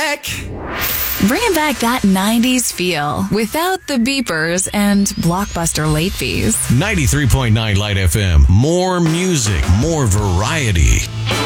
back. Bringing back that 90s feel without the beepers and Blockbuster late fees. 93.9 Light FM. More music, more variety.